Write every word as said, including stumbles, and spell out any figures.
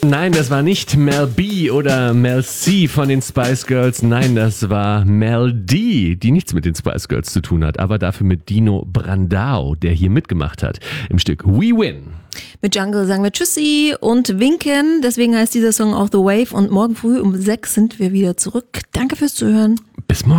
Nein, das war nicht Mel B oder Mel C von den Spice Girls. Nein, das war Mel D, die nichts mit den Spice Girls zu tun hat, aber dafür mit Dino Brandao, der hier mitgemacht hat im Stück We Win. Mit Jungle sagen wir Tschüssi und winken. Deswegen heißt dieser Song auch The Wave. Und morgen früh um sechs sind wir wieder zurück. Danke fürs Zuhören. Bis morgen.